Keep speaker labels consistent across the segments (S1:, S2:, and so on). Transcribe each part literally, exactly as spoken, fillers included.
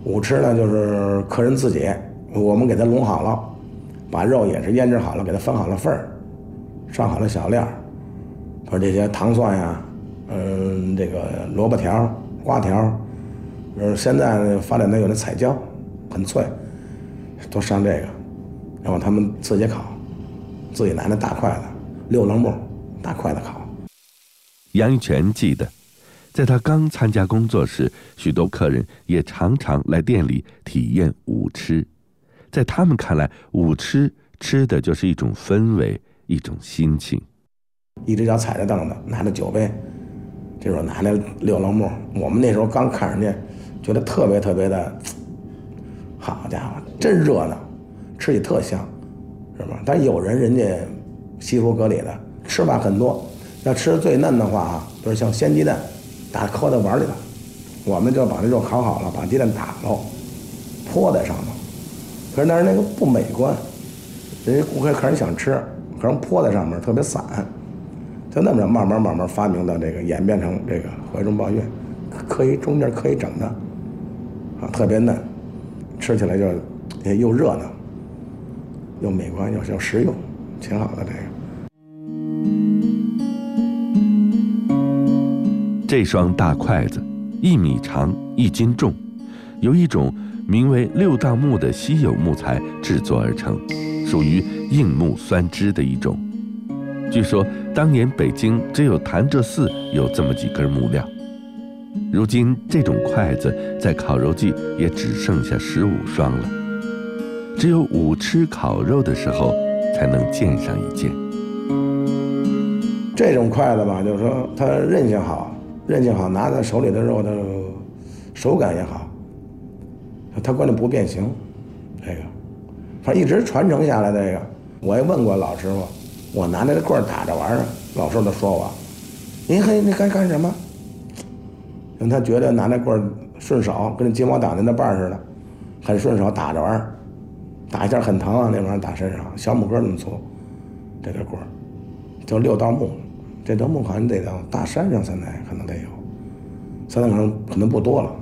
S1: 午吃呢就是客人自己，我们给他弄好了，把肉也是腌制好了，给他分好了份儿，上好了小料，说这些糖蒜呀，嗯，这个萝卜条、瓜条，呃，现在发展的有那彩椒，很脆，都上这个，然后他们自己烤，自己拿那大筷子，六棱木大筷子烤。
S2: 杨玉泉记得，在他刚参加工作时，许多客人也常常来店里体验午吃。在他们看来，午吃吃的就是一种氛围，一种心情。
S1: 一只脚踩着凳子，拿着酒杯，这时候拿那六棱木，我们那时候刚看人家，觉得特别特别的，好家伙，真热闹，吃起特香，是吧？但有人人家西服革履的，吃法很多。要吃最嫩的话啊，比如像鲜鸡蛋，打扣在碗里头，我们就把这肉烤好了，把鸡蛋打喽，泼在上头。可是但是那个不美观，人家顾客客人想吃，可能泼在上面特别散，就那么着慢慢慢慢发明到这个演变成这个怀中抱月，可以中间可以整的，啊，特别嫩，吃起来就也又热闹，又美观又又实用，挺好的这个。
S2: 这双大筷子一米长一斤重，由一种名为六当木的稀有木材制作而成，属于硬木酸枝的一种。据说当年北京只有潭柘寺有这么几根木料。如今这种筷子在烤肉季也只剩下十五双了，只有午吃烤肉的时候才能见上一见。
S1: 这种筷子吧，就是说它韧性好。韧性好，拿在手里的肉的手感也好，它关键不变形，这个反正一直传承下来。这个我也问过老师傅，我拿那个棍儿打着玩儿，老师傅都说我，您嘿你该干什么？因为他觉得拿那棍儿顺手，跟那鸡毛掸子那把儿似的，很顺手打着玩儿，打一下很疼啊，那玩意儿打身上，小拇哥那么粗，这根棍儿叫六道木。这头木好像得到大山上，现在可能得有，现在可能可能不多了。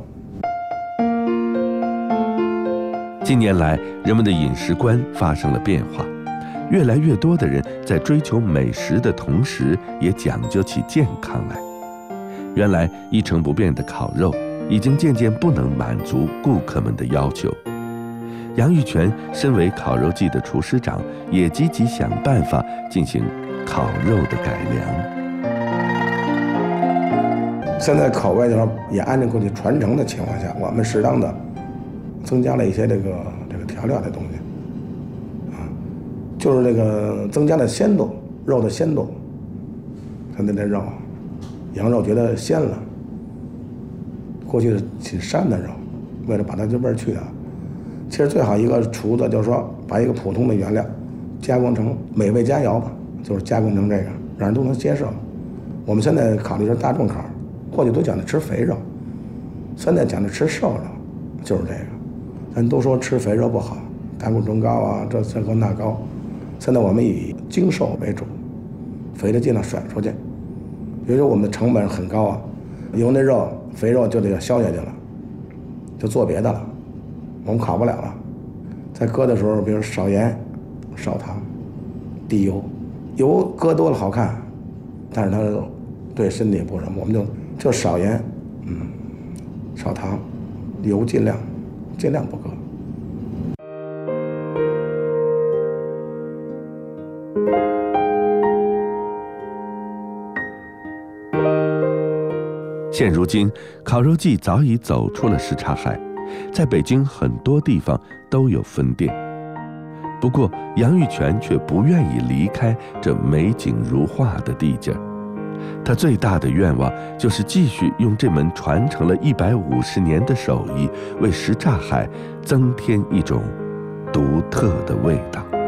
S2: 近年来，人们的饮食观发生了变化，越来越多的人在追求美食的同时，也讲究起健康来。原来一成不变的烤肉，已经渐渐不能满足顾客们的要求。杨玉泉身为烤肉季的厨师长，也积极想办法进行烤肉的改良。
S1: 现在口味就是也按照过去传承的情况下，我们适当的增加了一些这个这个调料的东西，啊，就是这个增加了鲜度，肉的鲜度。看那这肉，羊肉觉得鲜了，过去是挺膻的肉，为了把它这味儿去掉，其实最好一个厨子就是说把一个普通的原料加工成美味佳肴吧。就是加工成这个，让人都能接受。我们现在考虑是大众烤，过去都讲究吃肥肉，现在讲究吃瘦肉，就是这个。咱都说吃肥肉不好，胆固醇高啊，这这高那高。现在我们以精瘦为主，肥的尽量甩出去。比如说我们的成本很高啊，有那肉肥肉就得消下去了，就做别的了，我们烤不了了。在搁的时候，比如少盐、少糖、低油。油搁多了好看，但是它对身体不什么，我们就就少盐，嗯，少糖，油尽量尽量不搁。
S2: 现如今，烤肉季早已走出了什刹海，在北京很多地方都有分店。不过杨玉泉却不愿意离开这美景如画的地界儿，他最大的愿望就是继续用这门传承了一百五十年的手艺，为什刹海增添一种独特的味道。